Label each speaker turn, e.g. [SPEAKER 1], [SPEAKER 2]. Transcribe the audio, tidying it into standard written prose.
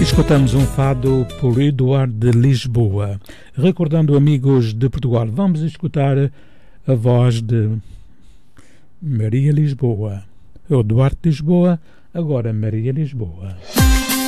[SPEAKER 1] Escutamos um fado por Eduardo de Lisboa. Recordando amigos de Portugal, vamos escutar a voz de Maria Lisboa. Eduardo de Lisboa, agora Maria Lisboa.